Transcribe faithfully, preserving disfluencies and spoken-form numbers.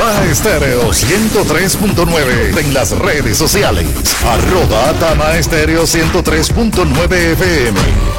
Tama Estéreo ciento tres punto nueve en las redes sociales. Arroba Tama Estéreo ciento tres punto nueve F M.